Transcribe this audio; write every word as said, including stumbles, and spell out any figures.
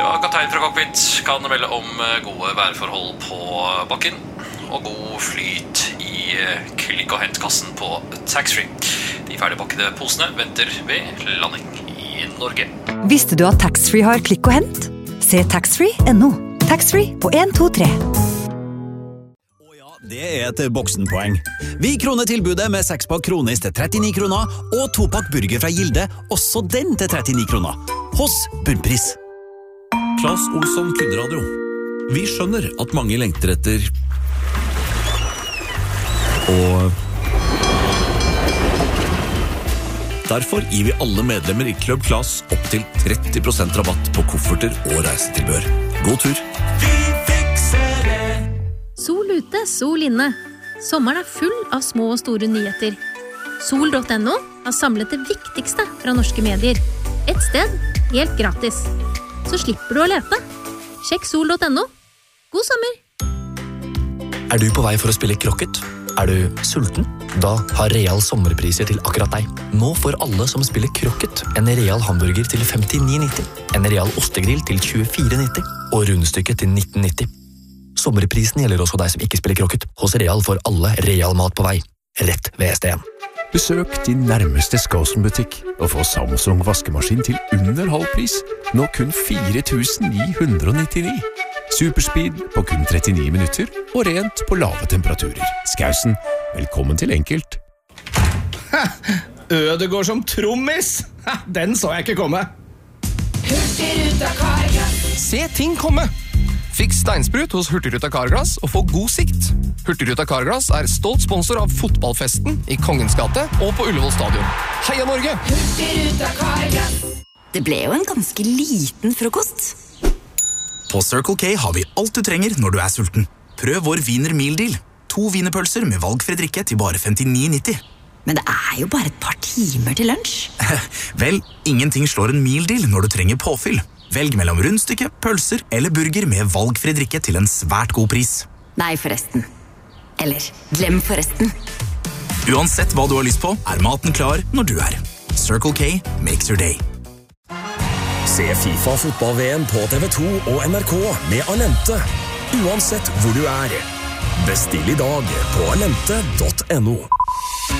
Ja, kaptein fra cockpit kan melde om gode værforhold på bakken og god flyt i klikk- og hentkassen på taxfree. De ferdigpakkede posene venter ved landing i Norge. Visste du at taxfree har klikk og hent? Se taxfree punktum no. Taxfree på en to tre. Det er et boksenpoeng. Vi kroner tilbudet med sekspakk kronis til trettini kroner og topakk burger fra Gilde, også den til trettini kroner. Hos Bunnpris. Claes Olsson Kundradio. Vi skjønner at mange lengter etter og derfor gir vi alle medlemmer i Club Claes opp til tretti prosent rabatt på kofferter og reisetilbør. God tur! Vi fikser det! Sol ute, sol inne. Sommeren er full av små og store nyheter. sol punktum no har samlet det viktigste fra norske medier. Et sted, helt gratis. Så slipper du å lete. Sjekk sol punktum no. God sommer! Er du på vei for å spille krokket? Er du sulten? Da har Real sommerpriser til akkurat deg. Nå får alle som spiller krokket en Real hamburger til femtini nitti, en Real ostegrill til tjuefire nitti og rundstykket til nitten nitti. Sommerprisen gjelder også deg som ikke spiller krokket. Hos Real får alle Real mat på vei. Rett ved S D en. Besøk din nærmeste Skåsen-butikk og få Samsung vaskemaskin til under halv pris. Nå kun fire tusen ni hundre nittini. Superspeed på kun trettini minutter og rent på lave temperaturer. Skausen, velkommen til enkelt. Ødegård som trommis! Den så jeg ikke komme. Hurtigruta Carglass. Se ting komme! Fiks steinsprut hos Hurtigruta Carglass og få god sikt. Hurtigruta Carglass er stolt sponsor av fotballfesten i Kongens gate og på Ullevål stadion. Heia Norge! Hurtigruta Carglass. Det ble jo en ganske liten frokost. På Circle K har vi alt du trenger når du er sulten. Prøv vår Wiener Meal Deal. To wienerpølser med valgfri drikke til bare femtini nitti. Men det er jo bare et par timer til lunsj. Vel, ingenting slår en meal deal når du trenger påfyll. Velg mellom rundstykke, pølser eller burger med valgfri drikke til en svært god pris. Nei, forresten. Eller, glem forresten. Uansett hva du har lyst på, er maten klar når du er. Circle K makes your day. Se FIFA fotball-V M på T V to og N R K med Alente. Uansett hvor du er. Bestill i dag på alente punktum no.